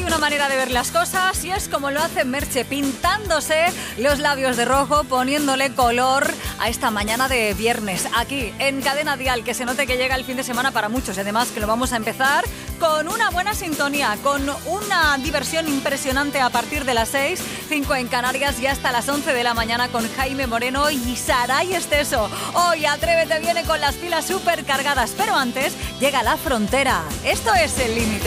hay una manera de ver las cosas y es como lo hace Merche, pintándose los labios de rojo, poniéndole color a esta mañana de viernes, aquí en Cadena Dial, que se note que llega el fin de semana para muchos. Además que lo vamos a empezar con una buena sintonía, con una diversión impresionante a partir de las 6, 5 en Canarias y hasta las 11 de la mañana con Jaime Moreno y Saray Esteso. Hoy Atrévete viene con las pilas súper cargadas, pero antes llega La Frontera. Esto es El Límite.